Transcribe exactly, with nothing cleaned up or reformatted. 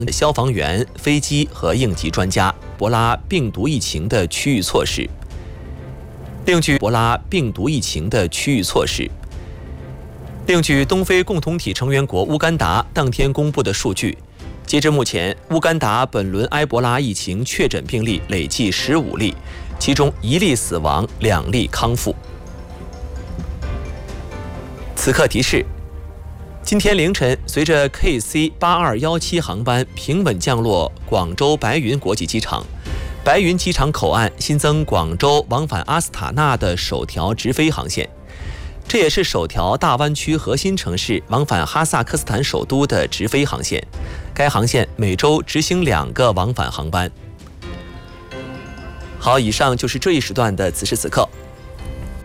消防员、飞机和应急专家。博拉病毒疫情的区域措施。另据博拉病毒疫情的区域措施。另据东非共同体成员国乌干达当天公布的数据，截至目前，乌干达本轮埃博拉疫情确诊病例累计十五例，其中一例死亡，两例康复。此刻提示：今天凌晨，随着 K C 八二一七航班平稳降落广州白云国际机场，白云机场口岸新增广州往返阿斯塔纳的首条直飞航线，这也是首条大湾区核心城市往返哈萨克斯坦首都的直飞航线。该航线每周执行两个往返航班。好，以上就是这一时段的此时此刻。